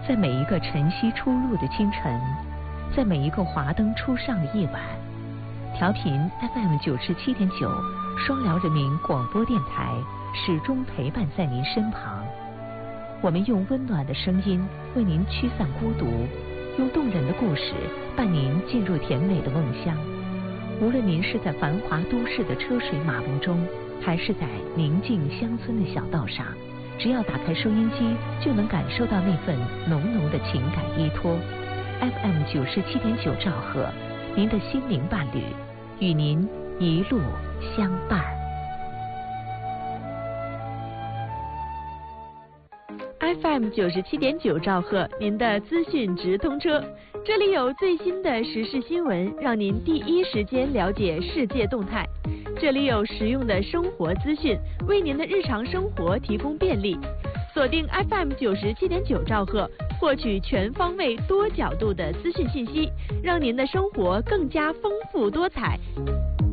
在每一个晨曦初露的清晨，在每一个华灯初上的夜晚，调频 FM 97.9双辽人民广播电台始终陪伴在您身旁。我们用温暖的声音为您驱散孤独，用动人的故事伴您进入甜美的梦乡。无论您是在繁华都市的车水马龙中，还是在宁静乡村的小道上，只要打开收音机，就能感受到那份浓浓的情感依托。FM 97.9兆赫，您的心灵伴侣，与您一路相伴。 FM 97.9兆赫，您的资讯直通车，这里有最新的时事新闻，让您第一时间了解世界动态。这里有实用的生活资讯，为您的日常生活提供便利。锁定 FM 97.9兆赫，获取全方位、多角度的资讯信息，让您的生活更加丰富多彩。